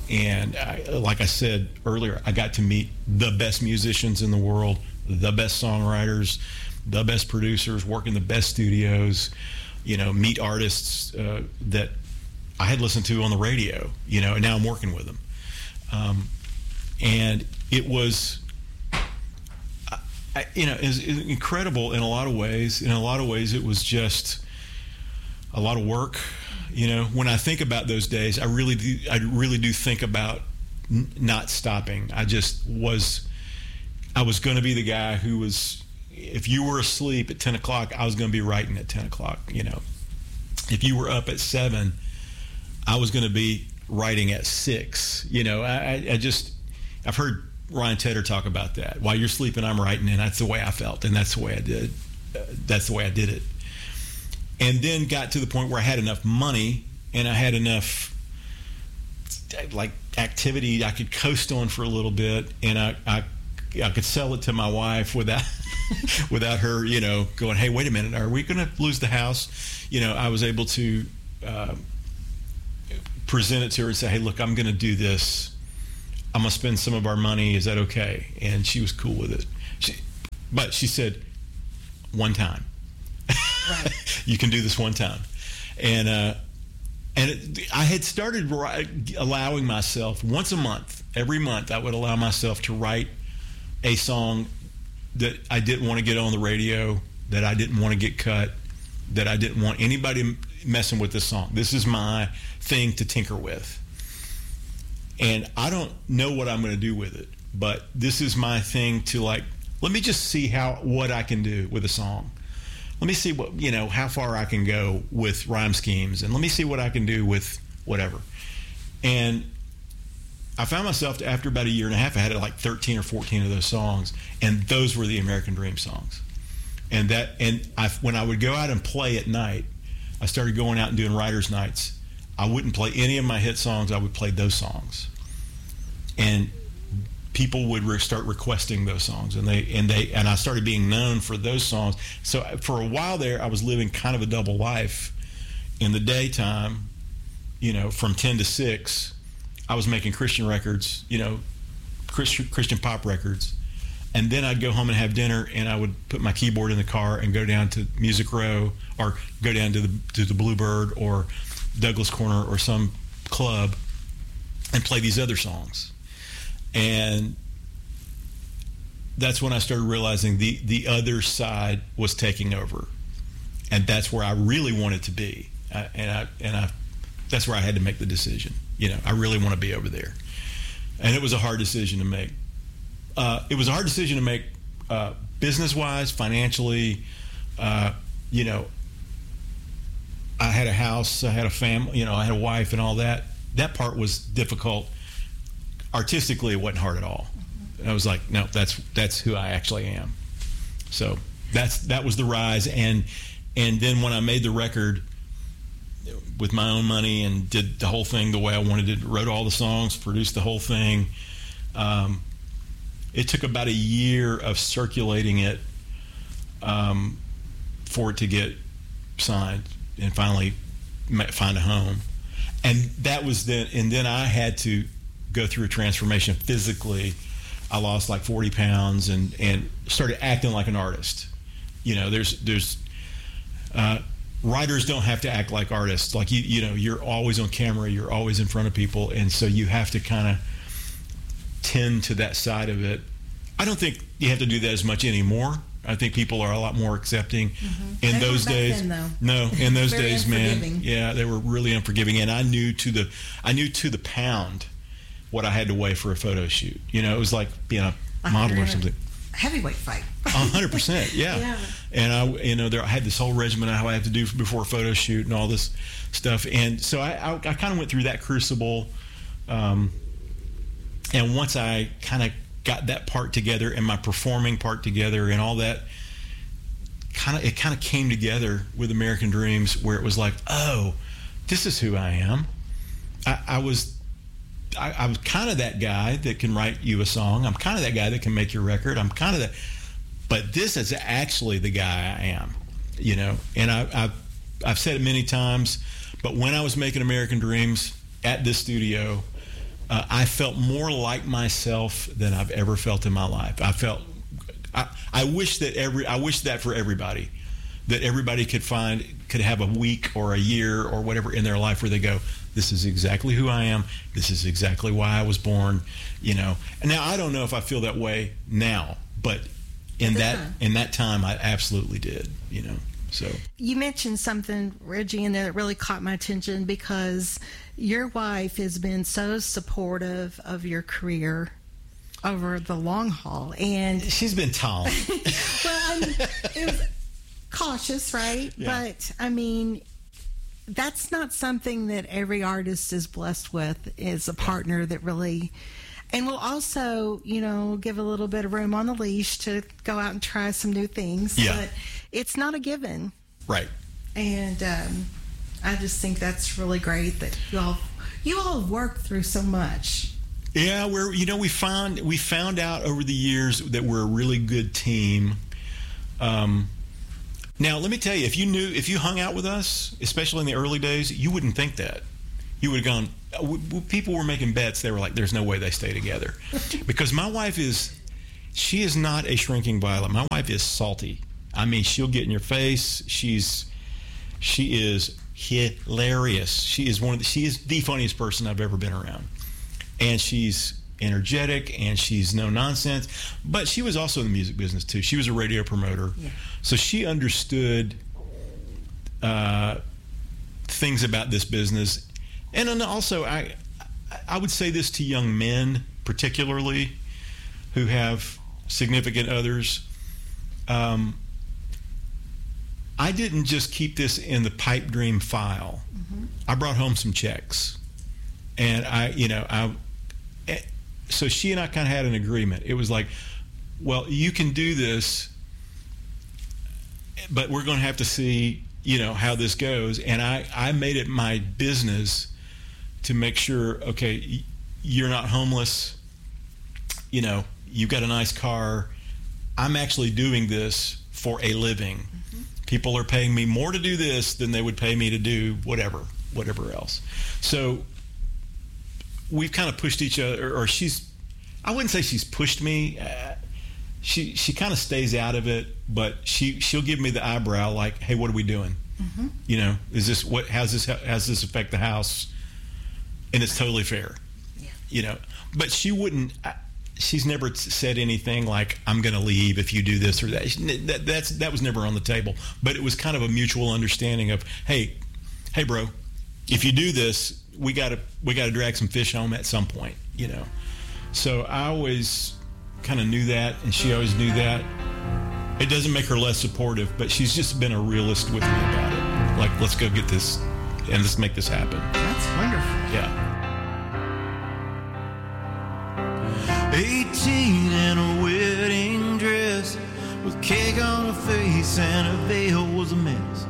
And like I said earlier, I got to meet the best musicians in the world, the best songwriters, the best producers, work in the best studios, meet artists that I had listened to on the radio, and now I'm working with them. And it was, it was incredible in a lot of ways. In a lot of ways, it was just a lot of work. When I think about those days, I really do think about not stopping. I was going to be the guy who was, if you were asleep at 10 o'clock, I was going to be writing at 10 o'clock. If you were up at 7, I was going to be writing at 6. I've heard Ryan Tedder talk about that. While you're sleeping, I'm writing, and that's the way I felt, and that's the way I did. That's the way I did it. And then got to the point where I had enough money and I had enough activity I could coast on for a little bit, and I could sell it to my wife without without her, going, hey, wait a minute, are we going to lose the house? I was able to present it to her and say, hey, look, I'm going to do this. I'm going to spend some of our money. Is that okay? And she was cool with it. But she said, one time. Right. You can do this one time. And I had started allowing myself once a month, every month, I would allow myself to write a song that I didn't want to get on the radio, that I didn't want to get cut, that I didn't want anybody messing with this song. This is my thing to tinker with. And I don't know what I'm going to do with it, but this is my thing to let me just see what I can do with a song. Let me see what, how far I can go with rhyme schemes, and let me see what I can do with whatever. And I found myself, after about a year and a half, I had 13 or 14 of those songs, and those were the American Dream songs. And when I would go out and play at night, I started going out and doing writers' nights. I wouldn't play any of my hit songs. I would play those songs, and people would start requesting those songs, and I started being known for those songs. So for a while there, I was living kind of a double life. In the daytime, from 10 to 6, I was making Christian records, Christian pop records, and then I'd go home and have dinner, and I would put my keyboard in the car and go down to Music Row, or go down to the Bluebird or Douglas Corner or some club and play these other songs. And that's when I started realizing the other side was taking over, and that's where I really wanted to be. That's where I had to make the decision. I really want to be over there, and it was a hard decision to make. It was a hard decision to make, business-wise, financially. I had a house, I had a family, I had a wife, and all that. That part was difficult. Artistically, it wasn't hard at all. I was like, no, that's who I actually am. So that was the rise. And then when I made the record with my own money and did the whole thing the way I wanted it, wrote all the songs, produced the whole thing, it took about a year of circulating it for it to get signed and finally find a home. And that was then. And then I had to go through a transformation physically. I lost 40 pounds and started acting like an artist. There's writers don't have to act like artists. You're always on camera, you're always in front of people, and so you have to kind of tend to that side of it. I don't think you have to do that as much anymore. I think people are a lot more accepting. Mm-hmm. In those days, no, in those days, man, yeah, they were really unforgiving, and I knew to the pound what I had to weigh for a photo shoot. It was like being a model or something. Heavyweight fight. 100%, yeah. And I had this whole regimen of how I have to do before a photo shoot and all this stuff. And so I kind of went through that crucible. And once I kind of got that part together and my performing part together and all that, it kind of came together with American Dreams, where it was like, oh, this is who I am. I was kind of that guy that can write you a song. I'm kind of that guy that can make your record. I'm kind of that, but this is actually the guy I am, And I've said it many times, but when I was making American Dreams at this studio, I felt more like myself than I've ever felt in my life. I wish that for everybody, that everybody could have a week or a year or whatever in their life where they go, this is exactly who I am. This is exactly why I was born, you know. And now I don't know if I feel that way now, but in that time I absolutely did, you know. So you mentioned something, Reggie, in there that really caught my attention, because your wife has been so supportive of your career over the long haul, and she's been tall. Well, I mean, it was cautious, right? Yeah. But I mean, that's not something that every artist is blessed with, is a partner that really, and will also, you know, give a little bit of room on the leash to go out and try some new things. Yeah. But it's not a given. Right. And I just think that's really great that you all have worked through so much. Yeah, we found out over the years that we're a really good team. Now, let me tell you, if you hung out with us, especially in the early days, you wouldn't think that. You would have gone, people were making bets. They were like, there's no way they stay together. Because my wife she is not a shrinking violet. My wife is salty. I mean, she'll get in your face. She is hilarious. She is the funniest person I've ever been around. And she's energetic, and she's no nonsense. But she was also in the music business too. She was a radio promoter. Yeah. So she understood things about this business. And then also, I would say this to young men, particularly, who have significant others. I didn't just keep this in the pipe dream file. Mm-hmm. I brought home some checks. And so she and I kind of had an agreement. It was like, well, you can do this, but we're going to have to see, you know, how this goes. And I made it my business to make sure, okay, you're not homeless. You know, you've got a nice car. I'm actually doing this for a living. Mm-hmm. People are paying me more to do this than they would pay me to do whatever else. So we've kind of pushed each other, or I wouldn't say she's pushed me. She kind of stays out of it, but she'll give me the eyebrow like, hey, what are we doing? Mm-hmm. You know, how's this affect the house? And it's totally fair. Yeah. You know, but she's never said anything like, I'm going to leave if you do this or that. That was never on the table, but it was kind of a mutual understanding of, hey bro, if you do this, we got to drag some fish home at some point, you know. So I always kind of knew that, and she always knew that. It doesn't make her less supportive, but she's just been a realist with me about it. Like, let's go get this, and let's make this happen. That's wonderful. Yeah. 18 in a wedding dress, with cake on her face and her veil was a mess.